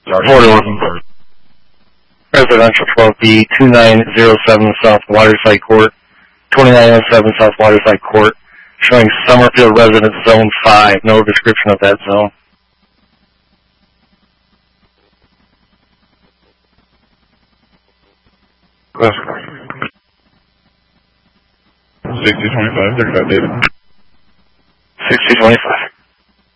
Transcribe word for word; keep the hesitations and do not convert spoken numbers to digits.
forty-one. Residential twelve B, two nine zero seven South Waterside Court, twenty-nine oh seven South Waterside Court, showing Summerfield Residence Zone five. No description of that zone. sixty twenty-five, thirty-five David. sixty twenty-five.